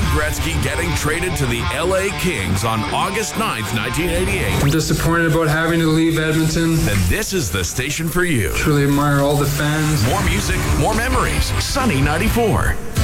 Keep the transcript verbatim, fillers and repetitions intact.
Gretzky getting traded to the L A Kings on August ninth, nineteen eighty-eight. I'm disappointed about having to leave Edmonton. Then this is the station for you. Truly admire all the fans. More music, more memories. Sunny ninety-four.